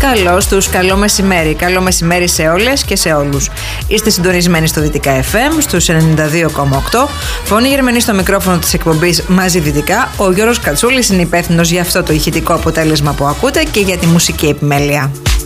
Καλώς τους, καλό μεσημέρι. Καλό μεσημέρι σε όλες και σε όλους. Είστε συντονισμένοι στο Δυτικά FM, στους 92,8. Φωνή Γερμανή στο μικρόφωνο της εκπομπής Μαζί Δυτικά. Ο Γιώργος Κατσούλης είναι υπεύθυνος για αυτό το ηχητικό αποτέλεσμα που ακούτε και για τη μουσική επιμέλεια.